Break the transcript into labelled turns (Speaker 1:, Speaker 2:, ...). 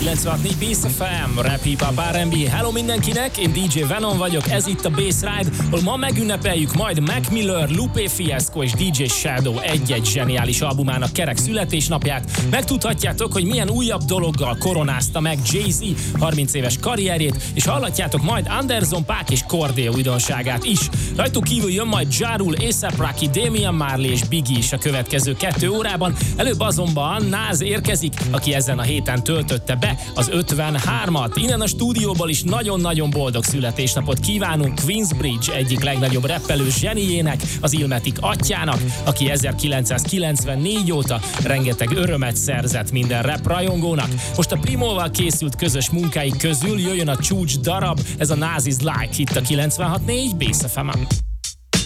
Speaker 1: 96.4 Bass FM, Rap Hip Hop R&B. Hello mindenkinek, én DJ Venom vagyok, ez itt a Bass Ride, ahol ma megünnepeljük majd Mac Miller, Lupe Fiasco és DJ Shadow egy-egy zseniális albumának kerek születésnapját. Megtudhatjátok, hogy milyen újabb dologgal koronázta meg Jay-Z 30 éves karrierjét, és hallhatjátok majd Anderson .Paak és Cordae újdonságát is. Rajtuk kívül jön majd Ja Rule, A$AP Rocky, Damian Marley és Biggie is a következő 2 órában. Előbb azonban Nas érkezik, aki ezen a héten töltötte be az 53-at. Innen a stúdióból is nagyon-nagyon boldog születésnapot kívánunk Queensbridge egyik legnagyobb rappelő zseniének, az Illmatic atyjának, aki 1994 óta rengeteg örömet szerzett minden rap rajongónak. Most a Primóval készült közös munkáik közül jöjjön a csúcs darab, ez a Nas Is Like itt a 96.4 Bass FM-en.